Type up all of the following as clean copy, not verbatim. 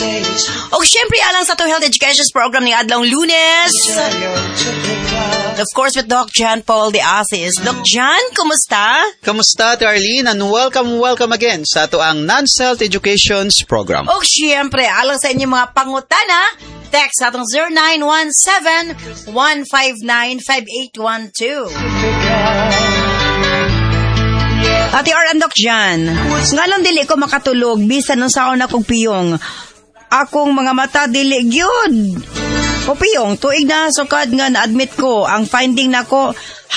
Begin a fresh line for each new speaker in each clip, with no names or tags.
O syempre, alang sa itong health education program ni Adlong Lunes. Of course, with Doc John Paul de Asis. Doc John, kumusta?
Kamusta, Arlene? And welcome again sa ito ang Non-Health Education's program.
O syempre, alang sa inyong mga pangutana, text sa itong 0917-159-5812. Ate Or and Doc John, ngalong dili ko makatulog, bisan nung saon akong piyong. Akong mga mata dili gyud. O piyong, tuig na sukad nga na-admit ko, ang finding nako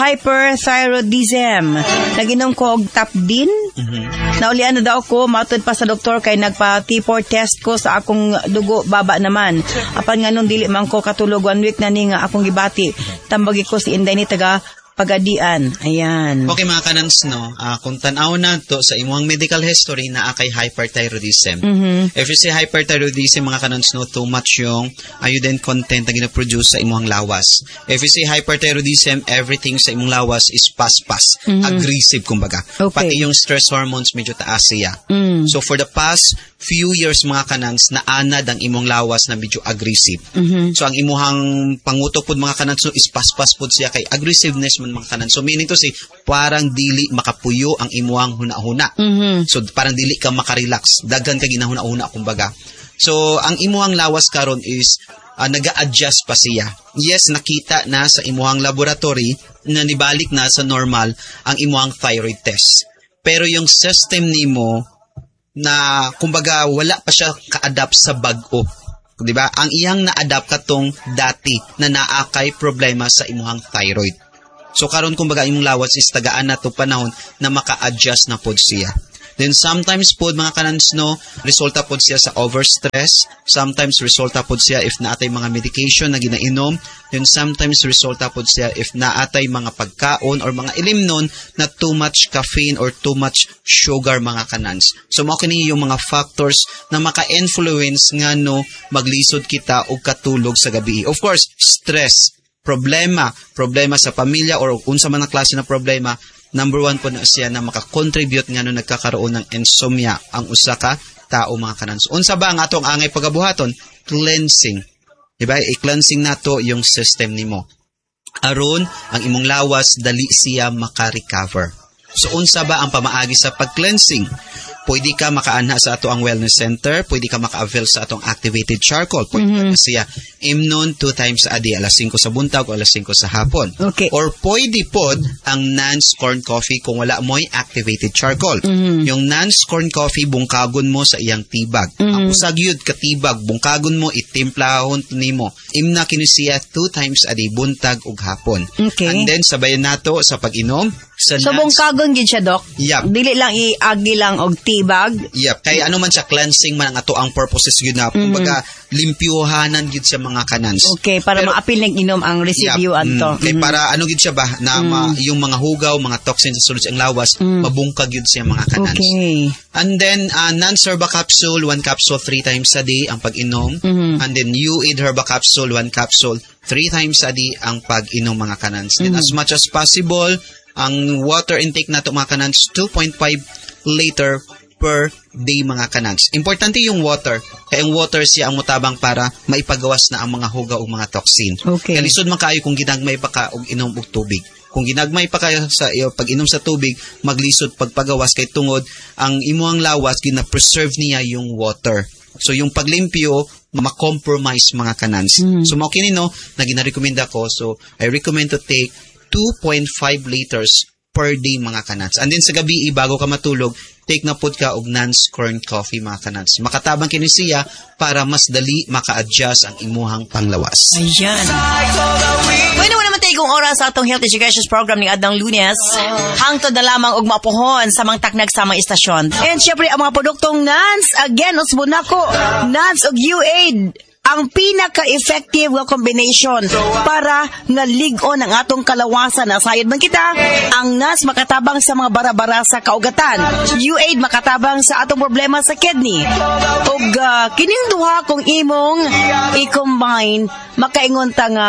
hyperthyroidism. Naginom ko og Tapdin. Naulian na daw ko, matod pa sa doktor kay nagpa T4 test ko sa akong dugo, baba naman. Apan nga nung dili man ko katulog 1 week na ni nga akong gibati. Tambagi ko si Inday ni taga Pagadian. Ayan.
Okay mga kanans, no? Kung tanaw na to sa imong medical history na kay hyperthyroidism. If you say hyperthyroidism, mga kanans, no, too much yung iodine content na gina-produce sa imong lawas. If you say hyperthyroidism, everything sa imong lawas is pas-pas. Aggressive, kumbaga.
Okay.
Pati yung stress hormones medyo taas siya. So for the past few years, mga kanans, naanad ang imong lawas na medyo aggressive. So ang imuhang pangutok pod mga kanans, no, is pas-pas pod siya kay aggressiveness mga kanan. So meaning to say, parang dili makapuyo ang imuhang huna-huna. So parang dili ka makarelax. Dagan ka ginahuna-huna, kumbaga. So ang imuhang lawas karon is naga-adjust pa siya. Yes, nakita na sa imuhang laboratory na nibalik na sa normal ang imuhang thyroid test. Pero yung system nimo na kumbaga wala pa siya ka-adapt sa bag-o. Diba? Ang iyang na-adapt katong dati na naakay problema sa imuhang thyroid. So karon kumbaga imong lawas is tagaan na to panahon na maka-adjust na pod siya. Then sometimes pod mga kanans, no, resulta pod siya sa overstress. Sometimes resulta pod siya if naatay mga medication na ginainom. Then sometimes resulta pod siya if naatay mga pagkaon or mga ilimnon na too much caffeine or too much sugar, mga kanans. So mao kini yung mga factors na maka-influence nga no maglisod kita og katulog sa gabi. Of course, stress, problema sa pamilya or unsa man ang klase na problema, number 1 po na siya na makakontribute nga no nagkakaroon ng insomnia ang usa ka tao, mga kanans. Unsa ba ang atong angay pagabuhaton? Cleansing. Diba? I-cleansing nato yung system nimo. Aron ang imong lawas dali siya maka-recover. So unsa ba ang pamaagi sa pag-cleansing? Pwede ka makaanha sa ato ang wellness center, pwede ka maka-avail sa atong activated charcoal. Pwede ka siya imnon 2 times a day, alas 5 sa buntag o alas 5 sa hapon.
Okay.
Or pwede pod ang non-scorn coffee kung wala mo'y activated charcoal. Yung non-scorn coffee, bungkagon mo sa iyang tibag. Ang usag yun, katibag, bungkagon mo, itimplahon nimo. Imna kini siya 2 times a day, buntag ug hapon.
Okay.
And then sabayan nato sa pag-inom.
So bungkagon gid siya, Doc?
Yup.
Dili lang iagi lang og tibag?
Yep. Kaya ano man siya, cleansing man ang ato ang purposes yun na, kumbaga, limpyuhanan gid siya, mga kanans.
Okay, para maapil ng inom ang residue ato.
Kaya para ano gid siya ba, na yung mga hugaw, mga toxins sa sulod sa lawas, mabungkag yun siya, mga kanans.
Okay.
And then, non-Herba capsule, 1 capsule 3 times a day ang pag-inom. And then, U-Aid Herba capsule, 1 capsule 3 times a day ang pag-inom, mga kanans. Then, as much as possible, ang water intake nato, mga kanans, 2.5 liter per day, mga kanans. Importante yung water. Kaya yung water siya ang mutabang para maipagawas na ang mga hugaw o mga toxin.
Okay.
Kaya lisod man kayo kung ginagmay pa ka og inom og tubig. Kung ginagmay pa kayo sa pag-inom sa tubig, maglisod pagpagawas kay tungod ang imuang lawas gina-preserve niya yung water. So yung paglimpyo ma-compromise, mga kanans. So mao kini no na gina-recommenda ko. So I recommend to take 2.5 liters per day, mga kanats. And then sa gabi, bago ka matulog, take na pod ka og non-scorn coffee, mga kanats. Makatabang kini siya para mas dali maka-adjust ang imuhang panglawas.
Ayan. Bueno, naman tayo kong oras sa atong health education program ni Adang Lunes. Hangtod na lamang og mapuhon sa mga taknag sa mga istasyon. And syempre, ang mga produktong NANS, again, usbon ako, NANS og U-Aid, ang pinaka-effective nga combination para nga ligon ang atong kalawasan. Nasayod man kita, ang NAS makatabang sa mga bara-bara sa kaugatan. U-Aid makatabang sa atong problema sa kidney. Ug kining duha kung imong i-combine, makaingon ta nga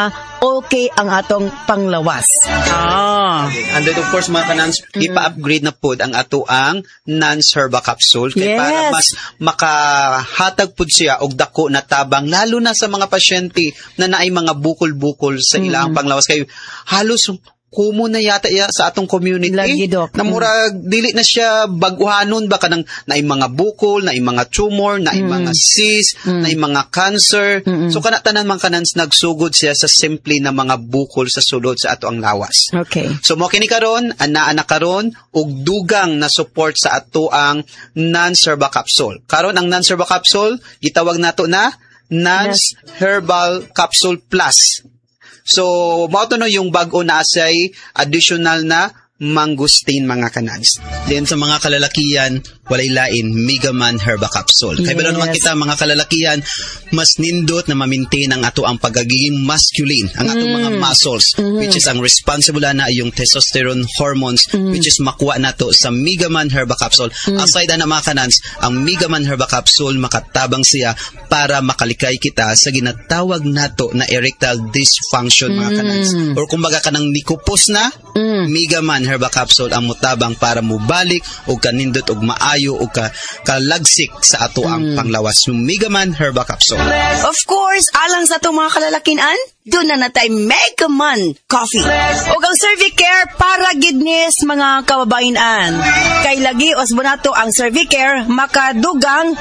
okay ang atong panglawas.
And then of course mga kanans, ipa-upgrade na pod ang ato ang Nance Herba Capsule kay para mas makahatag pod siya og dako na tabang lalo na sa mga pasyente na naay mga bukol-bukol sa ilang panglawas kay halos kumo na yata sa atong community
lagi, Doc.
na murag dili na siya baguhanon ba kanang naay mga bukol, naay mga tumor, naay mga cyst, naay mga cancer. So kana tanan man kanans nagsugod siya sa simple na mga bukol sa sulod sa ato ang lawas.
Okay.
So mo kini karon ana karon og dugang na support sa ato ang Nance Herba Capsule. Karon ang Nance Herba Capsule gitawag nato na Nance Herbal Capsule Plus. So, mao to no yung bag-o na asay additional na mangustin mga kanans. Then sa mga kalalakian, walay lain Megaman Herba Capsule. Kaya bala naman kita mga kalalakian, mas nindot na ma-maintain ang ato ang pagiging masculine, ang atong mga muscles, which is ang responsible na yung testosterone hormones, which is makuha nato sa Megaman Herba Capsule. Aside na mga kanans, ang Megaman Herba Capsule makatabang siya para makalikay kita sa ginatawag nato na erectile dysfunction mga kanans. Or kumbaga kanang nikupos na, Megaman Herba Capsule ang mutabang para mubalik o kanindot og maayo o kalagsik sa ato ang panglawas. Yung Megaman Herba Capsule.
Of course, alang sa itong mga kalalakinan, doon na natay Megaman Coffee. O ang Cervicare para gidnis mga kababainan. Kay lagi osbonato ang Cervicare makadugang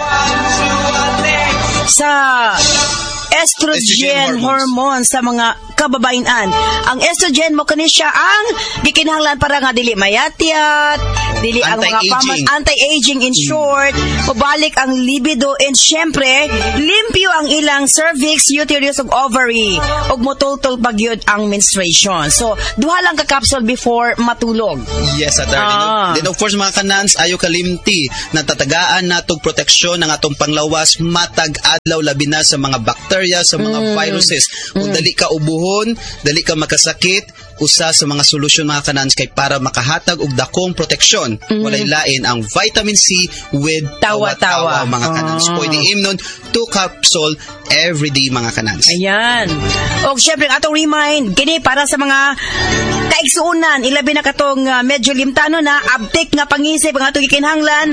sa estrogen hormone sa mga kababainan. Ang estrogen mo kani siya ang gikinahanglan para nga dili mayatyat, dili ang mga anti-aging in short, mabalik ang libido, and syempre limpyo ang ilang cervix, uterus ug ovary ug motultol pagyud ang menstruation. So duha lang ka capsule before matulog.
Yes, attorney. Then of course mga kanans, ayo kalimti natatagaan natog proteksyon ng atong panglawas matag adlaw labi na sa mga bacteria, sa mga viruses. Kung dali ka ubuhon, dali ka makasakit, usa sa mga solusyon mga kanans kay para makahatag og dakong proteksyon. Walay lain ang vitamin C with tawa-tawa mga kanans. Pwede imnon 2 capsule every day mga kanans.
Ayan. Og syempre atong remind kini para sa mga kaigsuunan, ilabi na katong medyo limtano na abtik nga pangisip ang atong gikinahanglan